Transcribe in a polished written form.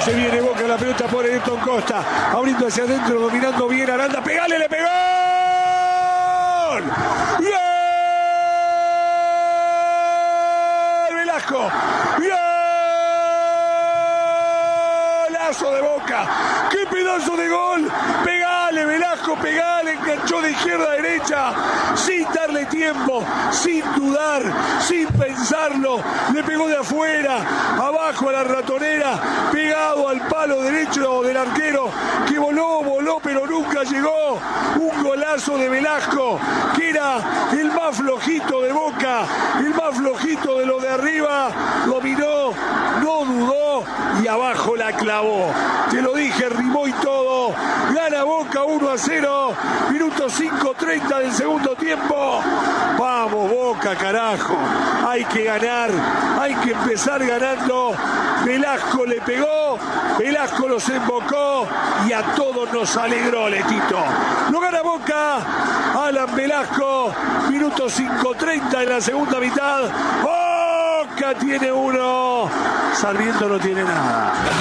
Se viene Boca, la pelota por Ayrton Costa. Abriendo hacia adentro, dominando bien Aranda. ¡Pegale, le pegó! ¡Gol! Velasco. ¡Golazo de Boca! ¡Qué pedazo de gol! ¡Pegale, Velasco! ¡Pegale! Enganchó de izquierda a derecha. Sin darle tiempo, sin dudar, sin pensarlo. Le pegó de afuera, abajo a la ratonera, pegado al palo derecho del arquero, que voló, pero nunca llegó. Un golazo de Velasco, que era el más flojito de Boca, el más flojito de los de arriba. Dominó, no dudó y abajo la clavó. Te lo dije, rimó y todo. Gana Boca 1-0, minuto 5:30 del segundo tiempo. Vamos Boca, carajo. Hay que ganar, hay que empezar ganando. Velasco le pegó, Velasco los embocó y a todos nos alegró, Letito. Lo gana Boca, Alan Velasco, minuto 5:30 en la segunda mitad. Boca tiene 1, Sarmiento no tiene nada.